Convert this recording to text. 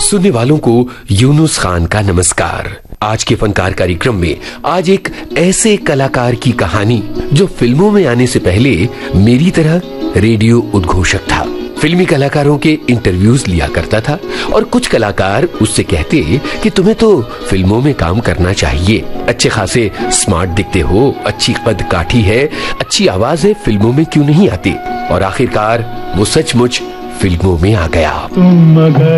सुनने वालों को यूनुस खान का नमस्कार। आज के फनकार कार्यक्रम में आज एक ऐसे कलाकार की कहानी जो फिल्मों में आने से पहले मेरी तरह रेडियो उद्घोषक था। फिल्मी कलाकारों के इंटरव्यूज लिया करता था और कुछ कलाकार उससे कहते कि तुम्हें तो फिल्मों में काम करना चाहिए, अच्छे खासे स्मार्ट दिखते हो, अच्छी कद काठी है, अच्छी आवाज है, फिल्मों में क्यों नहीं आती। और आखिरकार वो सचमुच फिल्मों में आ गया।